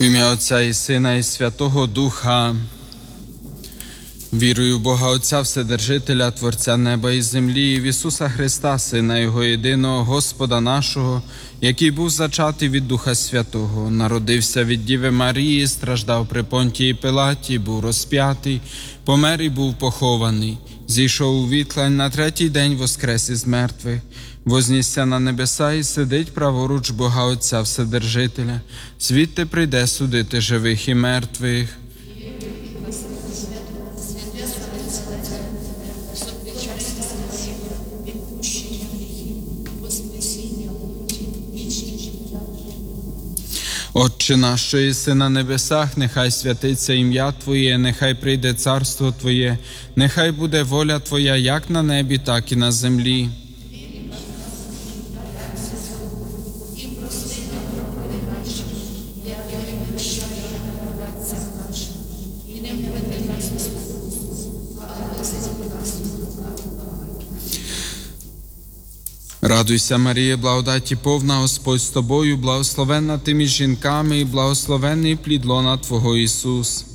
В ім'я Отця і Сина, і Святого Духа. Вірую в Бога Отця Вседержителя, Творця неба і землі, і в Ісуса Христа, Сина Його єдиного, Господа нашого, який був зачатий від Духа Святого, народився від Діви Марії, страждав при Понтії Пилаті, був розп'ятий, помер і був похований, зійшов у відклань, на третій день воскрес із мертвих, вознісся на небеса і сидить праворуч Бога Отця Вседержителя, звідти прийде судити живих і мертвих. Отче наш, що єси на небесах, нехай святиться ім'я Твоє, нехай прийде царство Твоє, нехай буде воля Твоя як на небі, так і на землі. Радуйся, Марія, благодаті повна, Господь з тобою, благословенна ти між жінками, і благословенний плід лона Твого Ісус.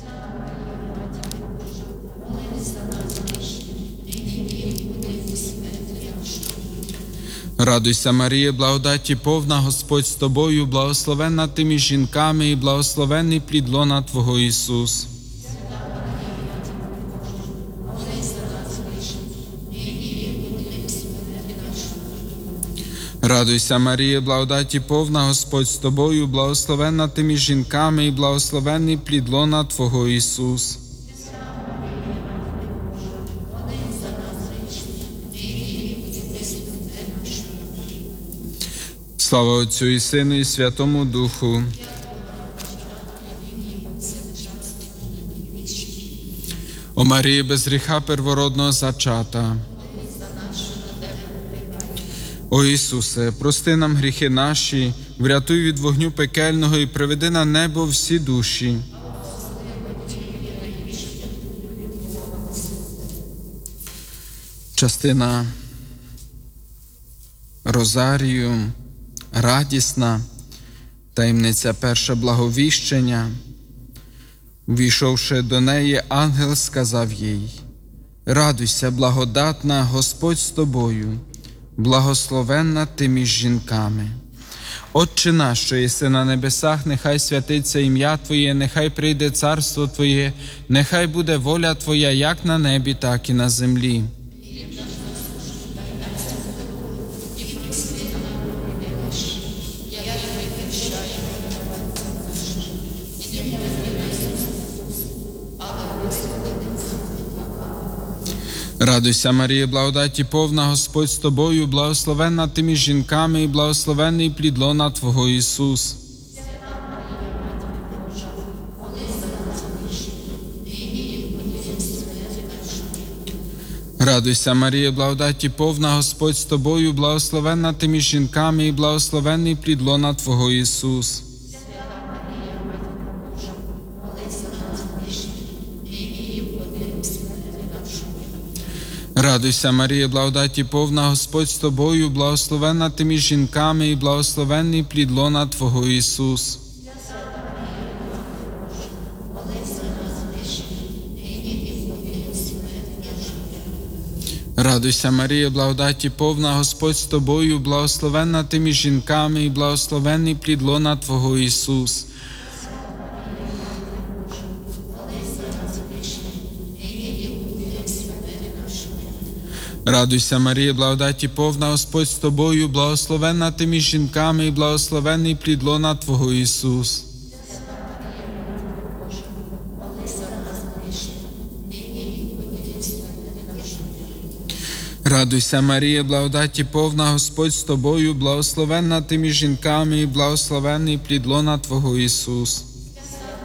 Радуйся, Марія, благодаті повна, Господь з тобою, благословенна ти між жінками, і благословенний плід лона Твого Ісус. Радуйся, Марія, благодаті повна, Господь з тобою, благословенна ти між жінками, і благословенний плід лона Твого Ісус. Слава Отцю і Сину, і Святому Духу. О Марії, без гріха первородного зачата. О Ісусе, прости нам гріхи наші, врятуй від вогню пекельного і приведи на небо всі душі. Частина Розарію, радісна, таємниця перше благовіщення. Війшовши до неї, ангел сказав їй: «Радуйся, благодатна, Господь з тобою, благословенна ти між жінками. Отче наш, що єси на небесах, нехай святиться ім'я Твоє, нехай прийде царство Твоє, нехай буде воля Твоя як на небі, так і на землі». Радуйся, Марія, благодаті повна, Господь з тобою, благословенна ти між жінками, і благословенний плід лона Твого Ісус. Радуйся, Марія, благодаті повна, Господь з тобою, благословенна ти між жінками, і благословенний плід лона Твого Ісус. Радуйся, Марія, благодаті повна, Господь з тобою, благословенна ти між жінками, і благословенний плід лона Твого Ісус. Радуйся, Марія, благодаті повна, Господь з тобою, благословенна ти між жінками, і благословенний плід лона Твого Ісус. Радуйся, Марія, благодаті повна, Господь з тобою, благословенна ти між жінками, і благословенний плід лона Твого Ісус. Радуйся, Марія, благодаті повна, Господь з тобою, благословенна ти між жінками, і благословенний плід лона Твого Ісус.